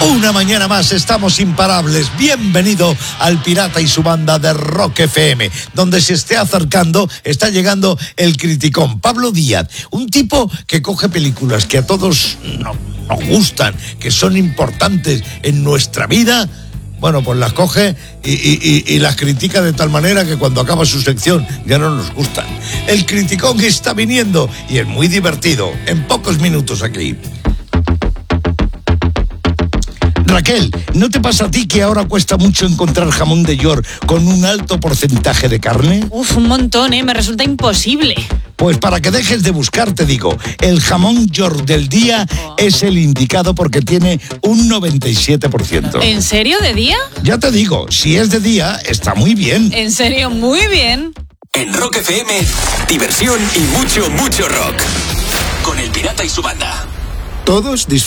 Una mañana más estamos imparables. Bienvenido al Pirata y su banda de Rock FM, donde se esté acercando, está llegando el criticón Pablo Díaz, un tipo que coge películas que a todos nos gustan, que son importantes en nuestra vida. Bueno, pues las coge y las critica de tal manera que cuando acaba su sección ya no nos gustan. El criticón está viniendo y es muy divertido. En pocos minutos aquí. Raquel, ¿no te pasa a ti que ahora cuesta mucho encontrar jamón de York con un alto porcentaje de carne? Un montón, me resulta imposible. Pues para que dejes de buscar, te digo, el jamón York del día es el indicado porque tiene un 97%. ¿En serio, de día? Ya te digo, si es de día, está muy bien. ¿En serio? Muy bien. En Rock FM, diversión y mucho rock. Con el Pirata y su banda. Todos disfrutan.